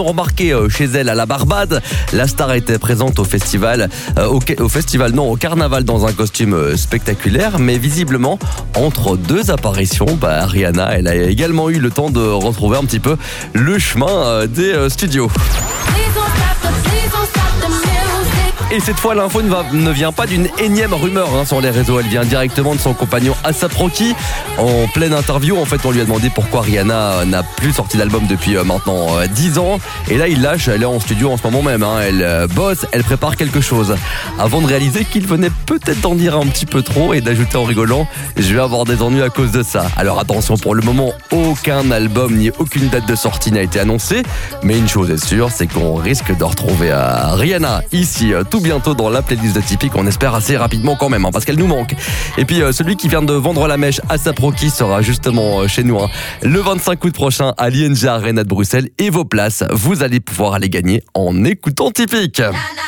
Remarqué chez elle à la Barbade, la star était présente au carnaval dans un costume spectaculaire, mais visiblement entre deux apparitions, Rihanna, elle a également eu le temps de retrouver un petit peu le chemin des studios. Et cette fois, l'info ne vient pas d'une énième rumeur sur les réseaux. Elle vient directement de son compagnon A$AP Rocky. En pleine interview, en fait, on lui a demandé pourquoi Rihanna n'a plus sorti d'album depuis maintenant 10 ans. Et là, il lâche, elle est en studio en ce moment même. Elle bosse, elle prépare quelque chose. Avant de réaliser qu'il venait peut-être d'en dire un petit peu trop et d'ajouter en rigolant, je vais avoir des ennuis à cause de ça. Alors attention, pour le moment, aucun album ni aucune date de sortie n'a été annoncée. Mais une chose est sûre, c'est qu'on risque de retrouver Rihanna ici tout bientôt dans la playlist de Tipeee, qu'on espère assez rapidement quand même, parce qu'elle nous manque. Et puis celui qui vient de vendre la mèche, A$AP Rocky, sera justement chez nous le 25 août prochain à l'ING Arena de Bruxelles, et vos places, vous allez pouvoir les gagner en écoutant Tipeee.